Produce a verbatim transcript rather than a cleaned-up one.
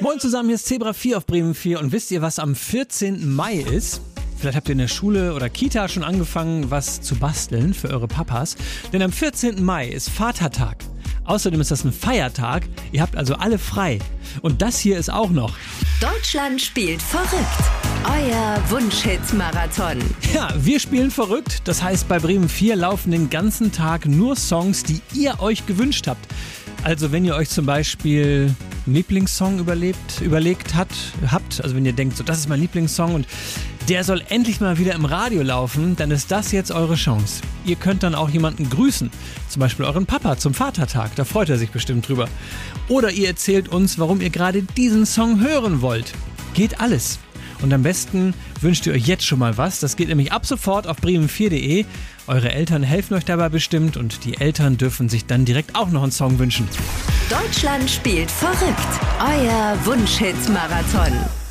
Moin zusammen, hier ist Zebra vier auf Bremen vier und wisst ihr, was am vierzehnten Mai ist? Vielleicht habt ihr in der Schule oder Kita schon angefangen, was zu basteln für eure Papas. Denn am vierzehnten Mai ist Vatertag. Außerdem ist das ein Feiertag. Ihr habt also alle frei. Und das hier ist auch noch. Deutschland spielt verrückt. Euer Wunschhits-Marathon. Ja, wir spielen verrückt. Das heißt, bei Bremen vier laufen den ganzen Tag nur Songs, die ihr euch gewünscht habt. Also wenn ihr euch zum Beispiel einen Lieblingssong überlebt, überlegt hat, habt, also wenn ihr denkt, so das ist mein Lieblingssong und der soll endlich mal wieder im Radio laufen, dann ist das jetzt eure Chance. Ihr könnt dann auch jemanden grüßen, zum Beispiel euren Papa zum Vatertag, da freut er sich bestimmt drüber. Oder ihr erzählt uns, warum ihr gerade diesen Song hören wollt. Geht alles. Und am besten wünscht ihr euch jetzt schon mal was. Das geht nämlich ab sofort auf bremen vier punkt de. Eure Eltern helfen euch dabei bestimmt und die Eltern dürfen sich dann direkt auch noch einen Song wünschen. Deutschland spielt verrückt. Euer Wunschhits-Marathon.